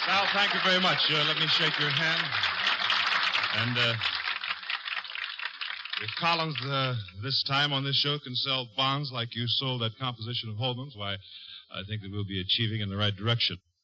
Sal, thank you very much. Let me shake your hand. And if Collins this time on this show can sell bonds like you sold that composition of Holman's, why, I think that we'll be achieving in the right direction.